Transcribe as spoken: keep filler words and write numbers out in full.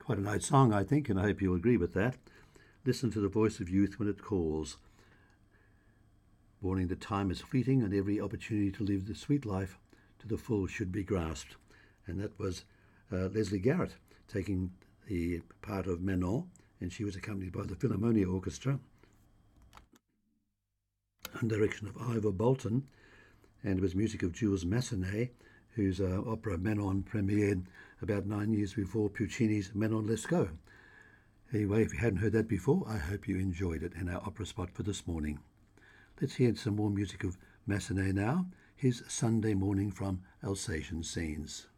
Quite a nice song, I think, and I hope you'll agree with that. Listen to the voice of youth when it calls, warning that time is fleeting and every opportunity to live the sweet life to the full should be grasped. And that was uh, Leslie Garrett taking the part of Manon, and she was accompanied by the Philharmonia Orchestra under direction of Ivor Bolton, and it was music of Jules Massenet, whose uh, opera Manon premiered about nine years before Puccini's Manon Lescaut. Anyway, if you hadn't heard that before, I hope you enjoyed it in our opera spot for this morning. Let's hear some more music of Massenet now, his Sunday Morning from Alsatian Scenes.